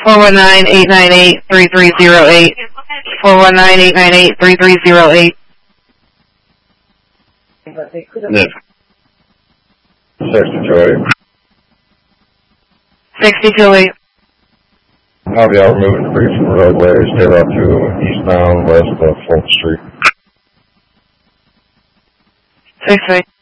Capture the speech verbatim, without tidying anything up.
four one nine, eight nine eight, three three zero eight. four one nine, eight nine eight, three three zero eight. Yes. sixty-two eight. sixty-two eight. I'll be out removing debris from the roadway. Stay right to eastbound west of fourth Street. six eight.